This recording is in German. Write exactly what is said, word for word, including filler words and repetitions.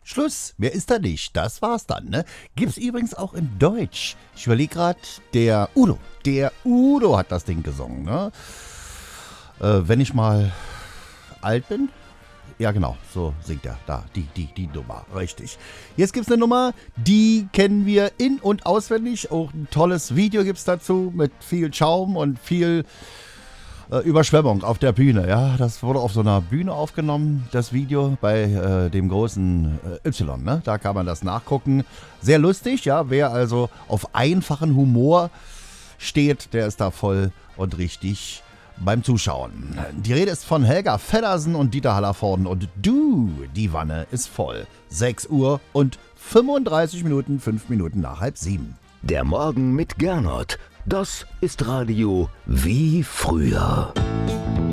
Schluss. Mehr ist da nicht. Das war's dann, ne? Gibt's übrigens auch in Deutsch. Ich überlege gerade, der Udo. Der Udo hat das Ding gesungen, ne? Äh, wenn ich mal alt bin. Ja, genau, so singt er. Da, die, die, die Nummer, richtig. Jetzt gibt's eine Nummer, die kennen wir in- und auswendig. Auch ein tolles Video gibt's dazu mit viel Schaum und viel äh, Überschwemmung auf der Bühne. Ja, das wurde auf so einer Bühne aufgenommen, das Video bei äh, dem großen äh, Y. Ne? Da kann man das nachgucken. Sehr lustig, ja. Wer also auf einfachen Humor steht, der ist da voll und richtig beim Zuschauen. Die Rede ist von Helga Feddersen und Dieter Hallervorden und du, die Wanne ist voll. sechs Uhr und fünfunddreißig Minuten, fünf Minuten nach halb sieben. Der Morgen mit Gernot. Das ist Radio wie früher.